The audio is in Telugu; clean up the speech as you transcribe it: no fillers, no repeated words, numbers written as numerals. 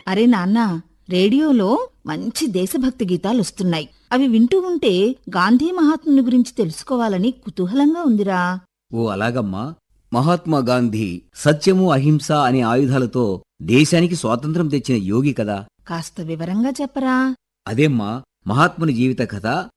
అరే నాన్నా, రేడియోలో మంచి దేశభక్తి గీతాలొస్తున్నాయి. అవి వింటూ ఉంటే గాంధీ మహాత్ముని గురించి తెలుసుకోవాలని కుతూహలంగా ఉందిరా. ఓ అలాగమ్మా. మహాత్మా గాంధీ సత్యము అహింస అనే ఆయుధాలతో దేశానికి స్వాతంత్రం తెచ్చిన యోగి కదా. కాస్త వివరంగా చెప్పరా. అదేమ్మా, మహాత్ముని జీవిత కథ